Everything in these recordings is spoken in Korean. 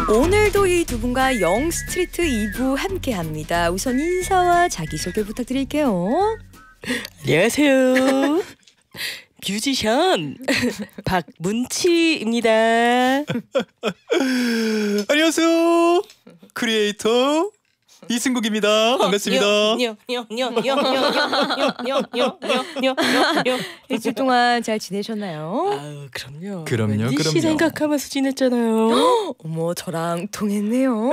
오늘도 이 두 분과 영스트리트 2부 함께합니다. 우선 인사와 자기소개 부탁드릴게요. 안녕하세요. 뮤지션 박문치입니다. 안녕하세요. 크리에이터 이승국입니다. 반갑습니다. 일주일 동안 잘 지내셨나요? 아유, 그럼요. 그럼요. 씨 생각하면서 지냈잖아요. 어머, 저랑 통했네요.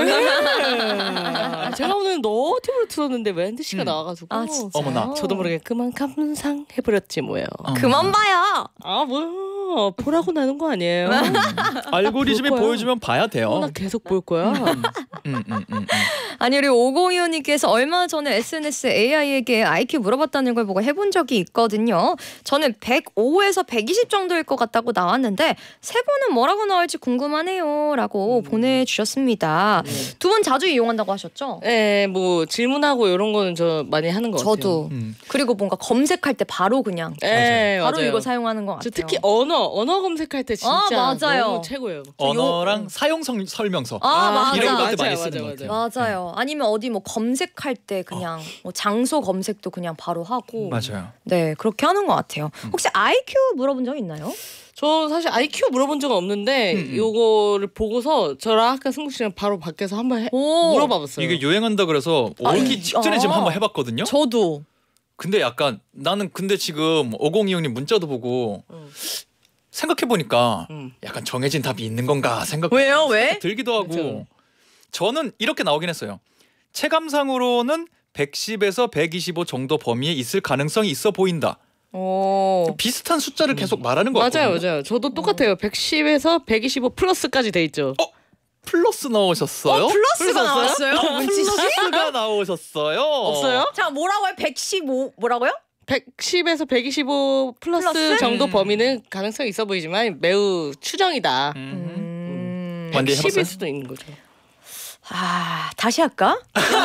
제가 오늘 너튜브로 틀었는데 웬디 씨가 나와가지고. 아, 진짜? 어머나. 저도 모르게 그만 감상해버렸지 뭐예요. 그만 봐요. 아 뭐야, 보라고 나는 거 아니에요? 알고리즘이 볼 거야. 보여주면 봐야 돼요. 나 계속 볼 거야. 아니, 우리 5025님께서 얼마 전에 SNS AI에게 IQ 물어봤다는 걸 보고 해본 적이 있거든요. 저는 105에서 120 정도일 것 같다고 나왔는데 세 분은 뭐라고 나올지 궁금하네요 라고 보내주셨습니다. 두 분 자주 이용한다고 하셨죠? 네, 뭐 질문하고 이런 거는 저 많이 하는 것 같아요. 저도. 그리고 뭔가 검색할 때 바로 그냥 네, 바로 맞아요. 이거 사용하는 것 저 같아요. 특히 언어 검색할 때 진짜 맞아요. 너무 최고예요. 언어랑 사용 설명서 맞아. 이런 것들 맞아요, 많이 쓰는 맞아요, 것 같아요. 맞아요. 아니면 어디 뭐 검색할 때 그냥 뭐 장소 검색도 그냥 바로 하고. 맞아요. 네, 그렇게 하는 것 같아요. 혹시 IQ 물어본 적 있나요? 저 사실 IQ 물어본 적은 없는데 요거를 보고서 저랑 아까 승국 씨랑 바로 밖에서 한번 물어봐봤어요. 이게 유행한다 그래서 오기 직전에 지금 한번 해봤거든요. 저도. 근데 약간 나는 근데 지금 5025님 문자도 보고 생각해보니까 약간 정해진 답이 있는 건가 생각 왜요? 왜? 들기도 하고 그렇죠. 저는 이렇게 나오긴 했어요. 체감상으로는 110에서 125 정도 범위에 있을 가능성이 있어 보인다. 비슷한 숫자를 계속 말하는 것 같아요. 맞아요. 저도 똑같아요. 110에서 125 플러스까지 돼 있죠. 플러스 넣으셨어요? 플러스가 나왔어요? 문치 씨? 플러스가 나오셨어요? 없어요? 자, 뭐라고요? 115 뭐라고요? 110에서 125 플러스 정도 범위는 가능성이 있어 보이지만 매우 추정이다. 원디 110일 해봤어요? 수도 있는 거죠. 다시 할까?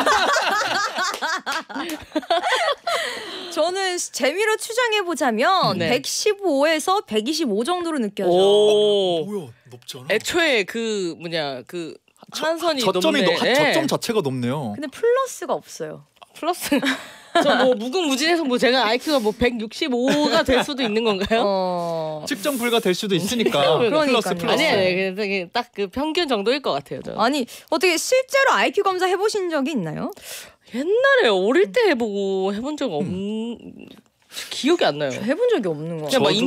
저는 재미로 추정해보자면 네. 115에서 125 정도로 느껴져. 오. 뭐야 높잖아. 애초에 그 한선이 저점이 높네. 저점 자체가 높네요. 근데 플러스가 없어요. 플러스. 저 뭐 무궁무진해서 뭐 제가 IQ가 뭐 165가 될 수도 있는 건가요? 측정 불가 될 수도 있으니까. 플러스. 아니 딱 그 평균 정도일 것 같아요. 저. 아니, 어떻게 실제로 IQ 검사 해보신 적이 있나요? 옛날에 어릴 때 해보고 해본 적 기억이 안 나요. 해본 적이 없는 거 그냥 막 저도